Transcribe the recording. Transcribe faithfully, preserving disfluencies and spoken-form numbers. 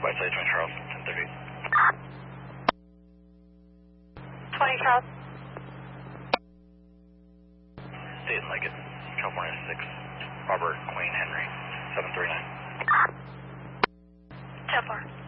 West side, Twin Charles, ten thirty. twenty Charles. Dayton Leggett, California six, Robert Queen Henry, seven three nine. ten four.